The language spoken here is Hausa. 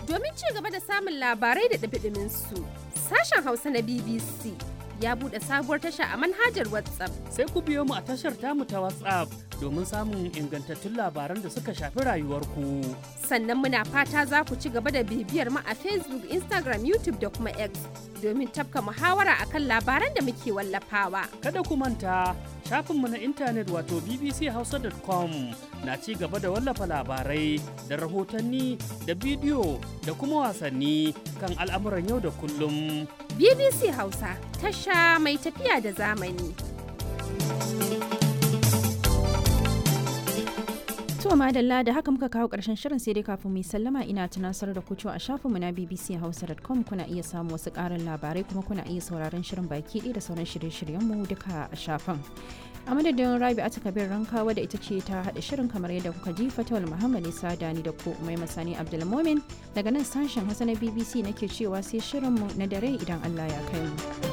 Domin ci gaba da samun labarai da ɗumi su, sashen Hausa na BBC ya buɗe sabuwar tasha a manhajar WhatsApp. Sai ku biyo mu a tashar tamu ta WhatsApp domin samun ingantattun labaran da suka shafi rayuwarku. Sannan muna fata za ku ci gaba da bibiyar mu a Facebook, Instagram, YouTube da kuma X domin tafka muhawara akan labaran da muke wallafawa. Kada ku manta shafinmu na intanet wato bbchausa.com na ci gaba da wallafa labarai da rahotanni da bidiyo da kuma wasanni kan al'amuran yau da kullum. BBC Hausa, tasha mai tafiya da zamani. To madalla da haka muka kawo ƙarshen shirin, sai dai kafin mu yi sallama ina tunasar da ku cewa a shafinmu na bbchausa.com kuna iya samun wasu ƙarin labarai kuma kuna iya sauraron shirin baki ɗaya da sauran shirye-shiryenmu duka a shafin. A madadin Rabi'atu Kabir Rankawa da ita ce ta haɗa shirin kamar yadda kuka ji, Fatawul Muhammad Isa Dani da ku mai masani Abdulmumin daga nan sashen Hausa na BBC nake cewa sai shirinmu na dare idan Allah ya kai mu.